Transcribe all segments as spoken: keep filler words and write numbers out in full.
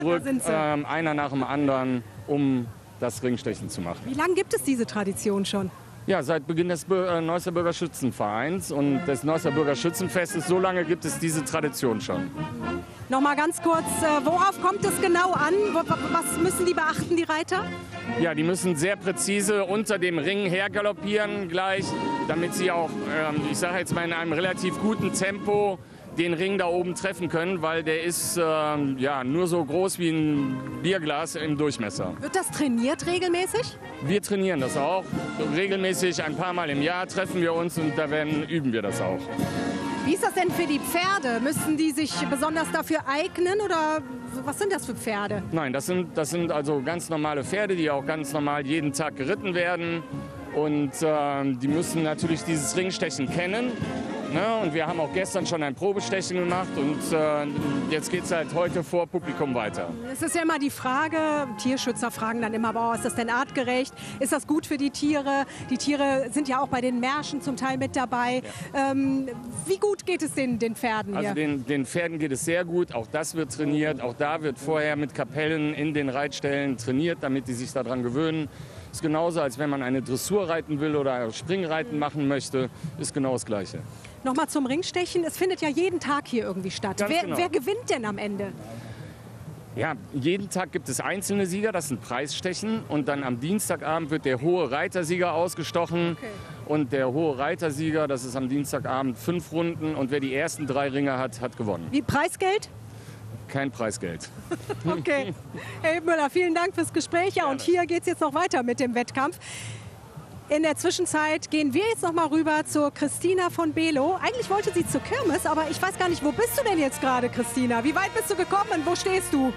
Brück, ähm, einer nach dem anderen, um das Ringstechen zu machen. Wie lange gibt es diese Tradition schon? Ja, seit Beginn des äh, Neusser Bürgerschützenvereins und des Neusser Bürgerschützenfestes. So lange gibt es diese Tradition schon. Noch mal ganz kurz, äh, worauf kommt es genau an? Was müssen die beachten, die Reiter? Ja, die müssen sehr präzise unter dem Ring hergaloppieren gleich, damit sie auch, ähm, ich sage jetzt mal, in einem relativ guten Tempo den Ring da oben treffen können, weil der ist ähm, ja, nur so groß wie ein Bierglas im Durchmesser. Wird das trainiert regelmäßig? Wir trainieren das auch. Regelmäßig ein paar Mal im Jahr treffen wir uns und da werden, üben wir das auch. Wie ist das denn für die Pferde? Müssen die sich besonders dafür eignen oder was sind das für Pferde? Nein, das sind, das sind also ganz normale Pferde, die auch ganz normal jeden Tag geritten werden. Und äh, die müssen natürlich dieses Ringstechen kennen. Ne? Und wir haben auch gestern schon ein Probestechen gemacht und äh, jetzt geht es halt heute vor Publikum weiter. Es ist ja immer die Frage, Tierschützer fragen dann immer, boah, ist das denn artgerecht? Ist das gut für die Tiere? Die Tiere sind ja auch bei den Märschen zum Teil mit dabei. Ja. Ähm, wie gut geht es den, den Pferden hier? Also den, den Pferden geht es sehr gut, auch das wird trainiert. Auch da wird vorher mit Kapellen in den Reitstellen trainiert, damit die sich daran gewöhnen. Ist genauso, als wenn man eine Dressur reiten will oder Springreiten machen möchte, ist genau das Gleiche. Nochmal zum Ringstechen. Es findet ja jeden Tag hier irgendwie statt. Wer, genau. wer gewinnt denn am Ende? Ja, jeden Tag gibt es einzelne Sieger, das sind Preisstechen. Und dann am Dienstagabend wird der hohe Reitersieger ausgestochen. Okay. Und der hohe Reitersieger, das ist am Dienstagabend fünf Runden. Und wer die ersten drei Ringe hat, hat gewonnen. Wie Preisgeld? Kein Preisgeld. Okay. Herr Müller, vielen Dank fürs Gespräch. Ja, und hier geht es jetzt noch weiter mit dem Wettkampf. In der Zwischenzeit gehen wir jetzt noch mal rüber zur Christina von Below. Eigentlich wollte sie zur Kirmes, aber ich weiß gar nicht, wo bist du denn jetzt gerade, Christina? Wie weit bist du gekommen? Wo stehst du?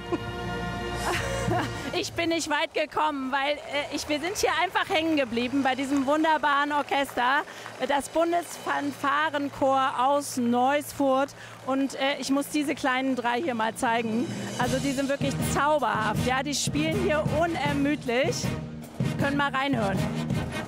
Ich bin nicht weit gekommen, weil äh, ich, wir sind hier einfach hängen geblieben bei diesem wunderbaren Orchester, das Bundesfanfarenchor aus Neußfurt. Und äh, ich muss diese kleinen drei hier mal zeigen. Also die sind wirklich zauberhaft. Ja, die spielen hier unermüdlich. Können mal reinhören.